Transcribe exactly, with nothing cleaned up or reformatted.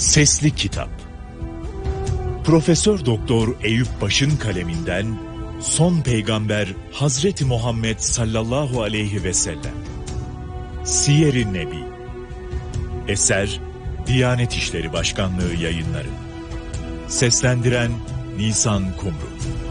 Sesli Kitap. Profesör Doktor Eyüp Baş'ın kaleminden Son Peygamber Hazreti Muhammed sallallahu aleyhi ve sellem. Siyer-i Nebi. Eser Diyanet İşleri Başkanlığı Yayınları. Seslendiren Nisan Kumru.